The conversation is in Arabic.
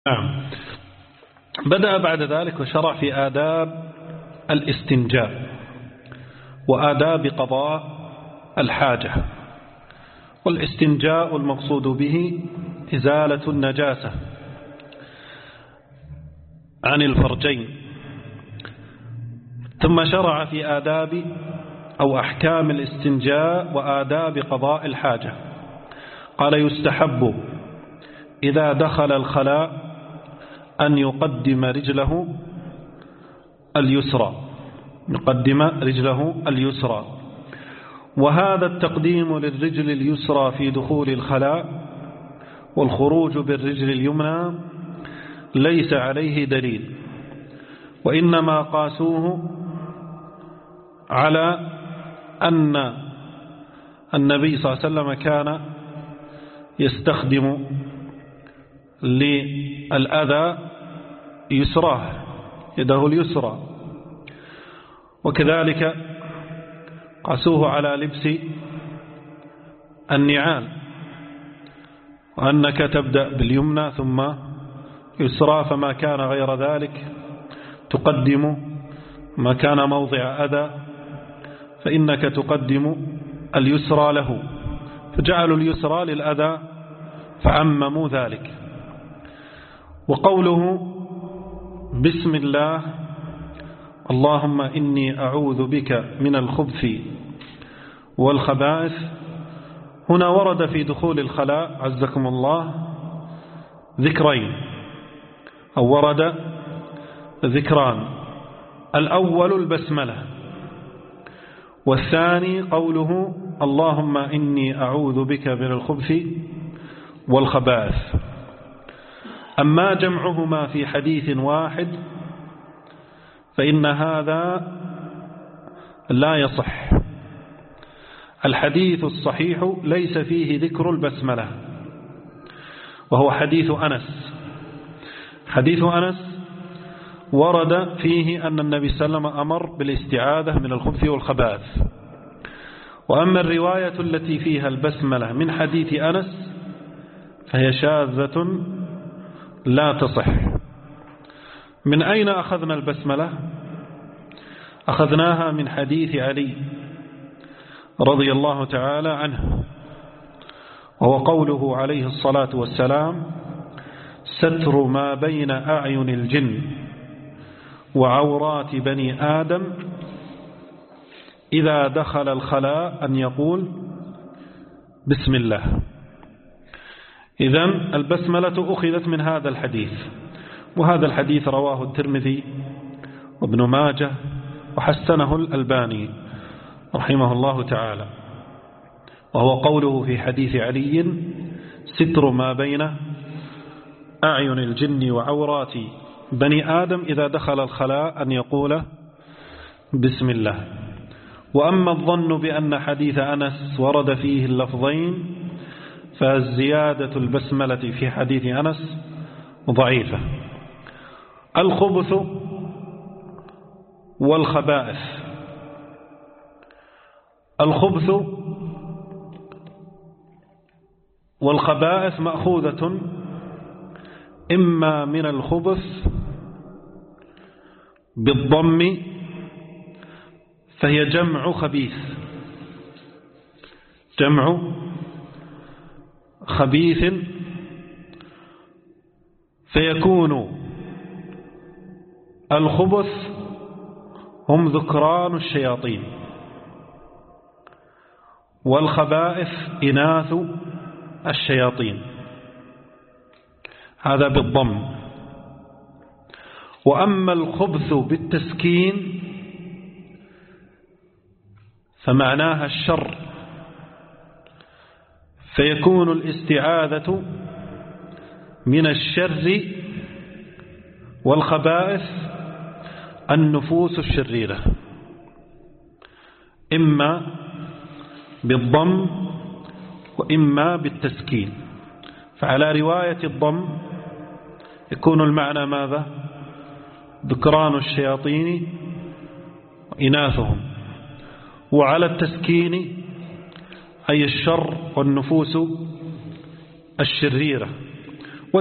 نعم. بدأ بعد ذلك وشرع في آداب الاستنجاء وآداب قضاء الحاجة. والاستنجاء المقصود به إزالة النجاسة عن الفرجين. ثم شرع في آداب أو أحكام الاستنجاء وآداب قضاء الحاجة. قال: يستحب إذا دخل الخلاء أن يقدم رجله اليسرى، وهذا التقديم للرجل اليسرى في دخول الخلاء والخروج بالرجل اليمنى ليس عليه دليل، وإنما قاسوه على أن النبي صلى الله عليه وسلم كان يستخدم للأذى يسراه، يده اليسرى، وكذلك قاسوه على لبس النعال، وأنك تبدأ باليمنى ثم يسرى، فما كان غير ذلك تقدم، ما كان موضع أذى فإنك تقدم اليسرى له، فجعلوا اليسرى للأذى فعمموا ذلك. وقوله بسم الله اللهم إني أعوذ بك من الخبث والخبائث، هنا ورد في دخول الخلاء عزكم الله ذكرين، أو ورد ذكران: الأول البسملة، والثاني قوله اللهم إني أعوذ بك من الخبث والخبائث. أما جمعهما في حديث واحد فإن هذا لا يصح. الحديث الصحيح ليس فيه ذكر البسملة، وهو حديث أنس. حديث أنس ورد فيه أن النبي صلى الله عليه وسلم أمر بالاستعاذة من الخبث والخبائث. وأما الرواية التي فيها البسملة من حديث أنس فهي شاذة لا تصح. من أين أخذنا البسملة؟ أخذناها من حديث علي رضي الله تعالى عنه، وهو قوله عليه الصلاة والسلام: ستر ما بين أعين الجن وعورات بني آدم إذا دخل الخلاء أن يقول بسم الله. إذن البسملة أخذت من هذا الحديث، وهذا الحديث رواه الترمذي وابن ماجه وحسنه الألباني رحمه الله تعالى، وهو قوله في حديث علي: ستر ما بين أعين الجن وعورات بني آدم إذا دخل الخلاء أن يقول بسم الله. وأما الظن بأن حديث أنس ورد فيه اللفظين فالزيادة البسملة في حديث أنس ضعيفة. الخبث والخبائث. الخبث والخبائث مأخوذة إما من الخبث بالضم فهي جمع خبيث، جمع خبيث، فيكون الخبث هم ذكران الشياطين، والخبائث إناث الشياطين، هذا بالضم. وأما الخبث بالتسكين فمعناها الشر، فيكون الاستعاذة من الشر والخبائث النفوس الشريرة، إما بالضم وإما بالتسكين. فعلى رواية الضم يكون المعنى ماذا؟ ذكران الشياطين وإناثهم، وعلى التسكين أي الشر والنفوس الشريرة.